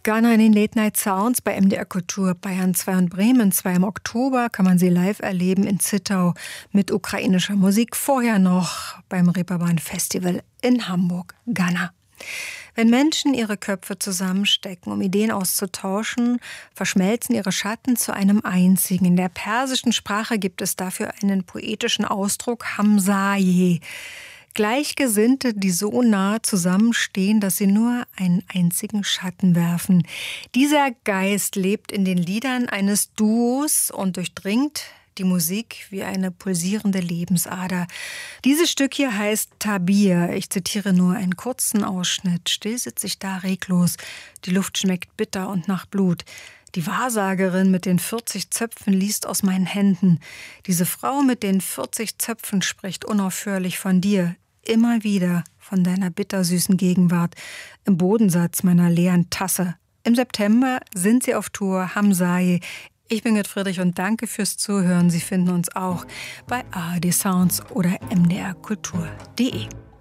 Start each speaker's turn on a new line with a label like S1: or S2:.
S1: Ghana in den Late Night Sounds bei MDR Kultur Bayern 2 und Bremen 2 im Oktober kann man sie live erleben in Zittau mit ukrainischer Musik. Vorher noch beim Reeperbahn Festival in Hamburg, Ghana. Wenn Menschen ihre Köpfe zusammenstecken, um Ideen auszutauschen, verschmelzen ihre Schatten zu einem einzigen. In der persischen Sprache gibt es dafür einen poetischen Ausdruck, Hamzaye. Gleichgesinnte, die so nah zusammenstehen, dass sie nur einen einzigen Schatten werfen. Dieser Geist lebt in den Liedern eines Duos und durchdringt die Musik wie eine pulsierende Lebensader. Dieses Stück hier heißt Tabir. Ich zitiere nur einen kurzen Ausschnitt. Still sitze ich da reglos. Die Luft schmeckt bitter und nach Blut. Die Wahrsagerin mit den 40 Zöpfen liest aus meinen Händen. Diese Frau mit den 40 Zöpfen spricht unaufhörlich von dir. Immer wieder von deiner bittersüßen Gegenwart im Bodensatz meiner leeren Tasse. Im September sind sie auf Tour, Hamzaye. Ich bin Gerd Friedrich und danke fürs Zuhören. Sie finden uns auch bei ARD Sounds oder mdrkultur.de.